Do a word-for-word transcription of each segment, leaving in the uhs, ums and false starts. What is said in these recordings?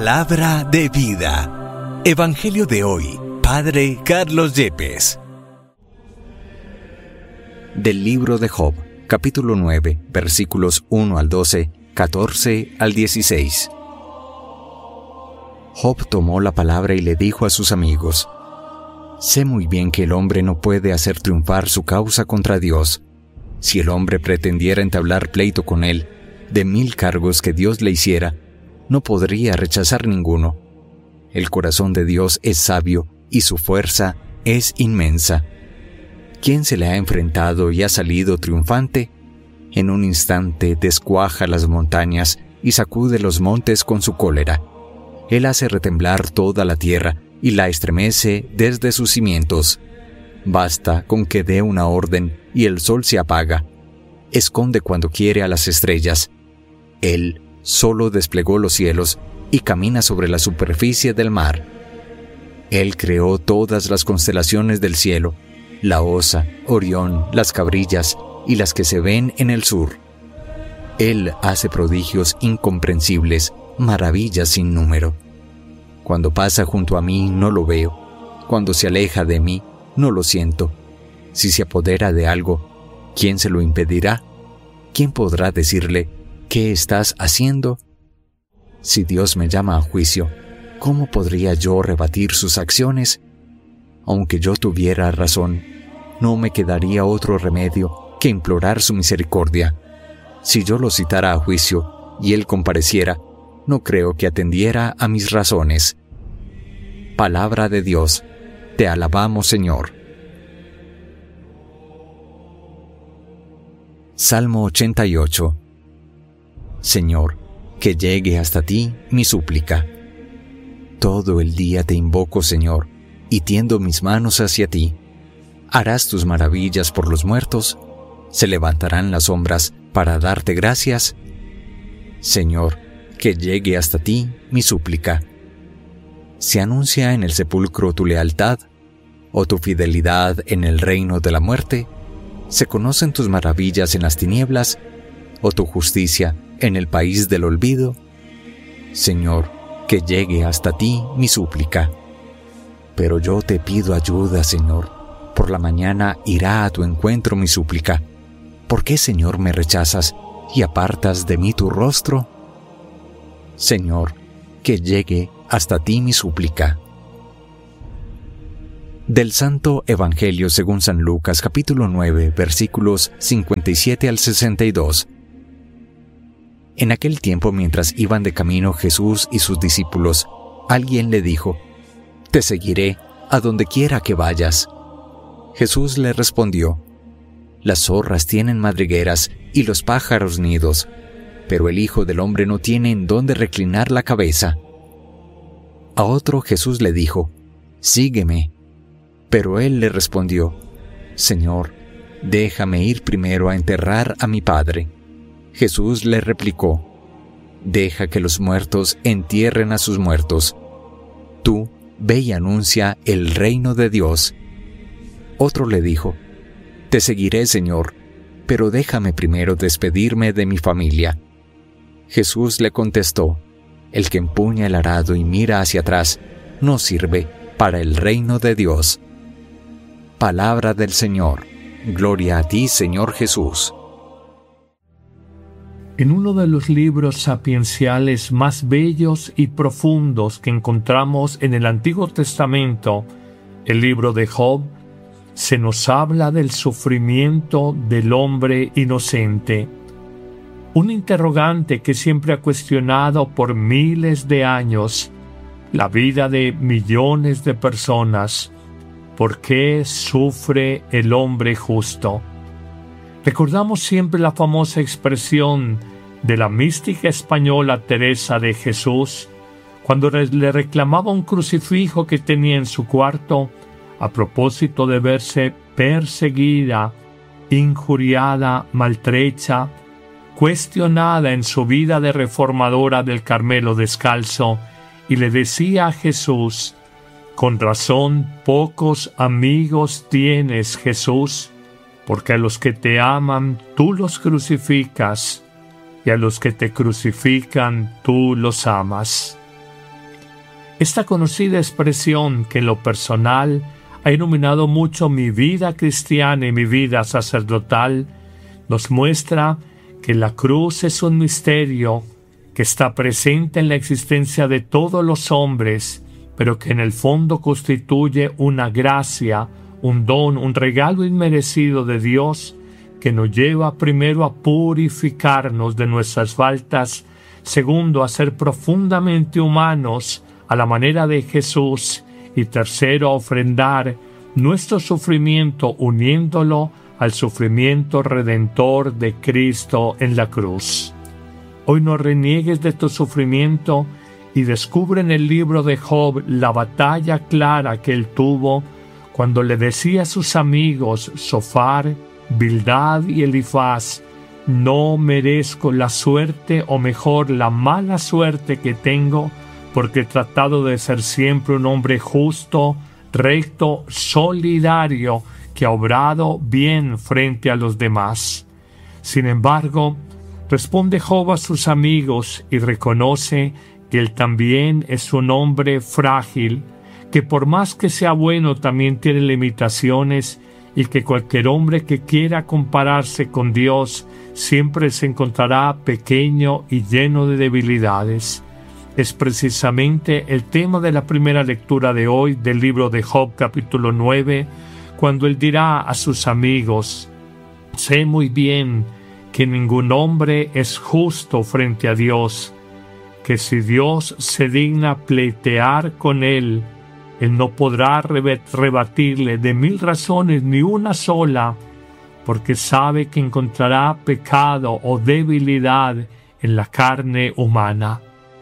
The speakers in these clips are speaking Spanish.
Palabra de vida. Evangelio de hoy, Padre Carlos Yepes. Del libro de Job, capítulo nueve, versículos uno al doce, catorce al dieciséis. Job tomó la palabra y le dijo a sus amigos: Sé muy bien que el hombre no puede hacer triunfar su causa contra Dios. Si el hombre pretendiera entablar pleito con él, de mil cargos que Dios le hiciera, no podría rechazar ninguno. El corazón de Dios es sabio y su fuerza es inmensa. ¿Quién se le ha enfrentado y ha salido triunfante? En un instante descuaja las montañas y sacude los montes con su cólera. Él hace retemblar toda la tierra y la estremece desde sus cimientos. Basta con que dé una orden y el sol se apaga. Esconde cuando quiere a las estrellas. Él solo desplegó los cielos y camina sobre la superficie del mar. Él creó todas las constelaciones del cielo, la Osa, Orión, las cabrillas y las que se ven en el sur. Él hace prodigios incomprensibles, maravillas sin número. Cuando pasa junto a mí no lo veo, cuando se aleja de mí no lo siento. Si se apodera de algo, ¿quién se lo impedirá? ¿Quién podrá decirle: ¿qué estás haciendo? Si Dios me llama a juicio, ¿cómo podría yo rebatir sus acciones? Aunque yo tuviera razón, no me quedaría otro remedio que implorar su misericordia. Si yo lo citara a juicio y él compareciera, no creo que atendiera a mis razones. Palabra de Dios. Te alabamos, Señor. Salmo ochenta y ocho. Señor, que llegue hasta ti mi súplica. Todo el día te invoco, Señor, y tiendo mis manos hacia ti. ¿Harás tus maravillas por los muertos? ¿Se levantarán las sombras para darte gracias? Señor, que llegue hasta ti mi súplica. ¿Se anuncia en el sepulcro tu lealtad, o tu fidelidad en el reino de la muerte? ¿Se conocen tus maravillas en las tinieblas, o tu justicia en el país del olvido? Señor, que llegue hasta ti mi súplica. Pero yo te pido ayuda, Señor. Por la mañana irá a tu encuentro mi súplica. ¿Por qué, Señor, me rechazas y apartas de mí tu rostro? Señor, que llegue hasta ti mi súplica. Del Santo Evangelio según San Lucas, capítulo nueve, versículos cincuenta y siete al sesenta y dos. En aquel tiempo, mientras iban de camino Jesús y sus discípulos, alguien le dijo: Te seguiré a donde quiera que vayas. Jesús le respondió: Las zorras tienen madrigueras y los pájaros nidos, pero el Hijo del Hombre no tiene en dónde reclinar la cabeza. A otro Jesús le dijo: Sígueme. Pero él le respondió: Señor, déjame ir primero a enterrar a mi Padre. Jesús le replicó: Deja que los muertos entierren a sus muertos. Tú ve y anuncia el reino de Dios. Otro le dijo: Te seguiré, Señor, pero déjame primero despedirme de mi familia. Jesús le contestó: El que empuña el arado y mira hacia atrás no sirve para el reino de Dios. Palabra del Señor. Gloria a ti, Señor Jesús. En uno de los libros sapienciales más bellos y profundos que encontramos en el Antiguo Testamento, el libro de Job, se nos habla del sufrimiento del hombre inocente. Un interrogante que siempre ha cuestionado por miles de años la vida de millones de personas. ¿Por qué sufre el hombre justo? Recordamos siempre la famosa expresión de la mística española Teresa de Jesús, cuando le reclamaba un crucifijo que tenía en su cuarto a propósito de verse perseguida, injuriada, maltrecha, cuestionada en su vida de reformadora del Carmelo Descalzo, y le decía a Jesús: Con razón pocos amigos tienes, Jesús, porque a los que te aman tú los crucificas, y a los que te crucifican tú los amas. Esta conocida expresión, que en lo personal ha iluminado mucho mi vida cristiana y mi vida sacerdotal, nos muestra que la cruz es un misterio que está presente en la existencia de todos los hombres, pero que en el fondo constituye una gracia, un don, un regalo inmerecido de Dios que nos lleva primero a purificarnos de nuestras faltas, segundo a ser profundamente humanos a la manera de Jesús y tercero a ofrendar nuestro sufrimiento uniéndolo al sufrimiento redentor de Cristo en la cruz. Hoy no reniegues de tu sufrimiento y descubre en el libro de Job la batalla clara que él tuvo cuando le decía a sus amigos Sofar, Bildad y Elifaz: no merezco la suerte, o mejor la mala suerte que tengo, porque he tratado de ser siempre un hombre justo, recto, solidario, que ha obrado bien frente a los demás. Sin embargo, responde Job a sus amigos y reconoce que él también es un hombre frágil, que por más que sea bueno también tiene limitaciones, y que cualquier hombre que quiera compararse con Dios siempre se encontrará pequeño y lleno de debilidades. Es precisamente el tema de la primera lectura de hoy del libro de Job, capítulo nueve, cuando él dirá a sus amigos: sé muy bien que ningún hombre es justo frente a Dios, que si Dios se digna pleitear con él, él no podrá rebatirle de mil razones ni una sola, porque sabe que encontrará pecado o debilidad en la carne humana.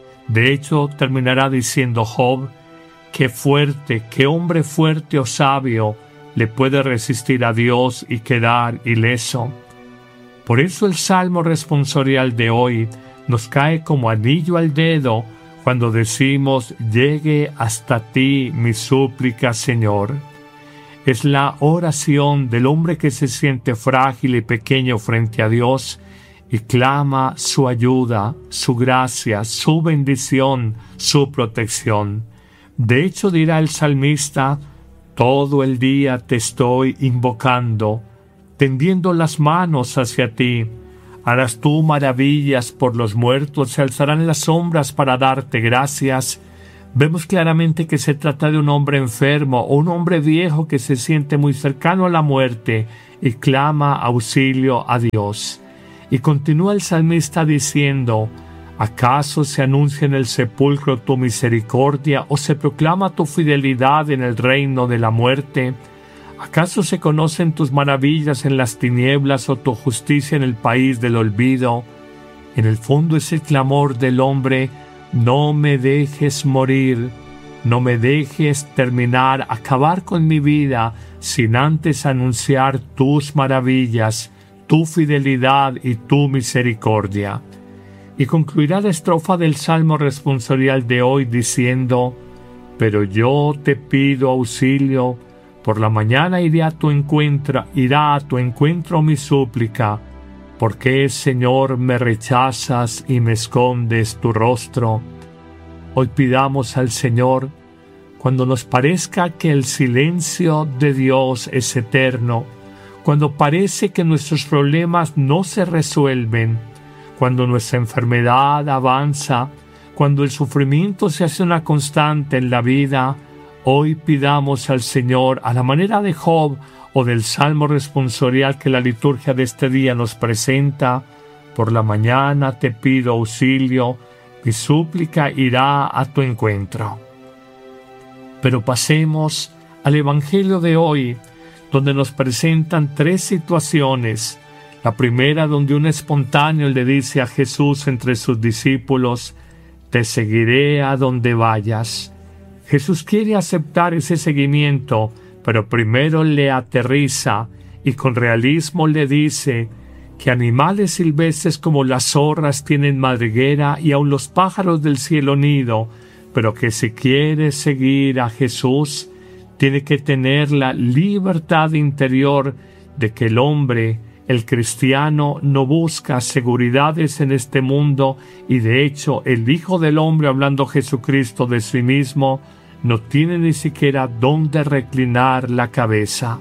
De hecho, terminará diciendo Job: qué fuerte, qué hombre fuerte o sabio le puede resistir a Dios y quedar ileso. Por eso el salmo responsorial de hoy nos cae como anillo al dedo cuando decimos: llegue hasta ti mi súplica, Señor. Es la oración del hombre que se siente frágil y pequeño frente a Dios y clama su ayuda, su gracia, su bendición, su protección. De hecho, dirá el salmista: todo el día te estoy invocando, tendiendo las manos hacia ti. Harás tú maravillas por los muertos, se alzarán las sombras para darte gracias. Vemos claramente que se trata de un hombre enfermo o un hombre viejo que se siente muy cercano a la muerte y clama auxilio a Dios. Y continúa el salmista diciendo: ¿acaso se anuncia en el sepulcro tu misericordia o se proclama tu fidelidad en el reino de la muerte? ¿Acaso se conocen tus maravillas en las tinieblas o tu justicia en el país del olvido? En el fondo es el clamor del hombre: no me dejes morir, no me dejes terminar, acabar con mi vida sin antes anunciar tus maravillas, tu fidelidad y tu misericordia. Y concluirá la estrofa del Salmo responsorial de hoy diciendo: pero yo te pido auxilio, por la mañana iré a tu encuentro, irá a tu encuentro mi súplica. ¿Por qué, Señor, me rechazas y me escondes tu rostro? Hoy pidamos al Señor, cuando nos parezca que el silencio de Dios es eterno, cuando parece que nuestros problemas no se resuelven, cuando nuestra enfermedad avanza, cuando el sufrimiento se hace una constante en la vida, hoy pidamos al Señor, a la manera de Job o del Salmo responsorial que la liturgia de este día nos presenta: por la mañana te pido auxilio, mi súplica irá a tu encuentro. Pero pasemos al Evangelio de hoy, donde nos presentan tres situaciones. La primera, donde un espontáneo le dice a Jesús entre sus discípulos: te seguiré a donde vayas. Jesús quiere aceptar ese seguimiento, pero primero le aterriza y con realismo le dice que animales silvestres como las zorras tienen madriguera y aun los pájaros del cielo nido, pero que si quiere seguir a Jesús, tiene que tener la libertad interior de que el hombre El cristiano no busca seguridades en este mundo y de hecho el Hijo del Hombre, hablando Jesucristo de sí mismo, no tiene ni siquiera dónde reclinar la cabeza.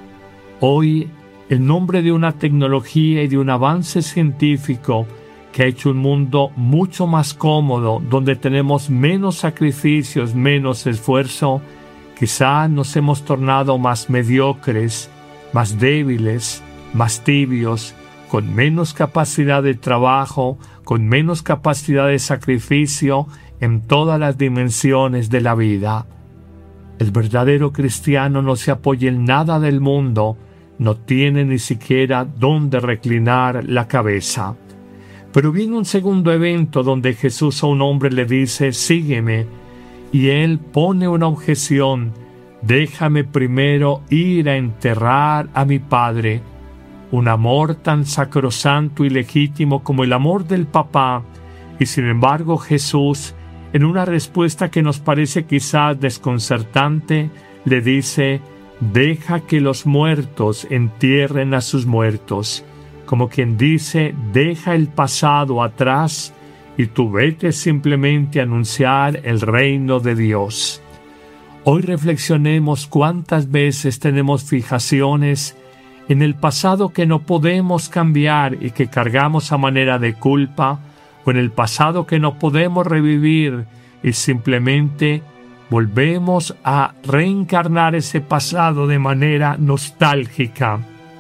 Hoy, en nombre de una tecnología y de un avance científico que ha hecho un mundo mucho más cómodo, donde tenemos menos sacrificios, menos esfuerzo, quizá nos hemos tornado más mediocres, más débiles, más tibios, con menos capacidad de trabajo, con menos capacidad de sacrificio en todas las dimensiones de la vida. El verdadero cristiano no se apoya en nada del mundo, no tiene ni siquiera dónde reclinar la cabeza. Pero viene un segundo evento donde Jesús a un hombre le dice: sígueme, y él pone una objeción: déjame primero ir a enterrar a mi padre. Un amor tan sacrosanto y legítimo como el amor del papá, y sin embargo Jesús, en una respuesta que nos parece quizás desconcertante, le dice: deja que los muertos entierren a sus muertos. Como quien dice: deja el pasado atrás y tú vete simplemente a anunciar el reino de Dios. Hoy reflexionemos cuántas veces tenemos fijaciones en el pasado que no podemos cambiar y que cargamos a manera de culpa, o en el pasado que no podemos revivir y simplemente volvemos a reencarnar ese pasado de manera nostálgica,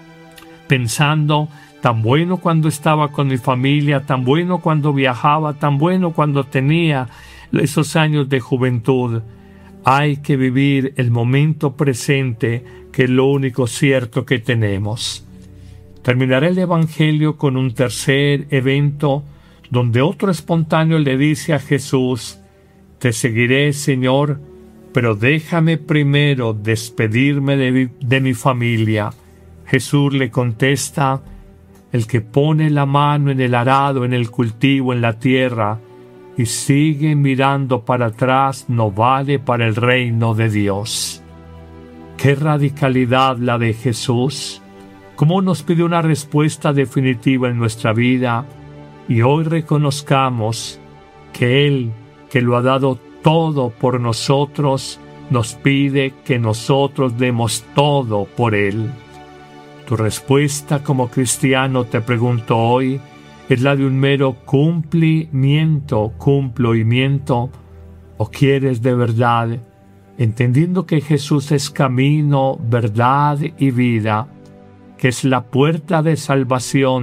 pensando: tan bueno cuando estaba con mi familia, tan bueno cuando viajaba, tan bueno cuando tenía esos años de juventud. Hay que vivir el momento presente, que es lo único cierto que tenemos. Terminaré el Evangelio con un tercer evento donde otro espontáneo le dice a Jesús: te seguiré, Señor, pero déjame primero despedirme de mi, de mi familia. Jesús le contesta: el que pone la mano en el arado, en el cultivo, en la tierra, y sigue mirando para atrás, no vale para el reino de Dios. ¡Qué radicalidad la de Jesús! ¿Cómo nos pide una respuesta definitiva en nuestra vida? Y hoy reconozcamos que Él, que lo ha dado todo por nosotros, nos pide que nosotros demos todo por Él. Tu respuesta como cristiano, te pregunto hoy, ¿es la de un mero cumplimiento, cumplimiento? ¿O quieres de verdad, entendiendo que Jesús es camino, verdad y vida, que es la puerta de salvación,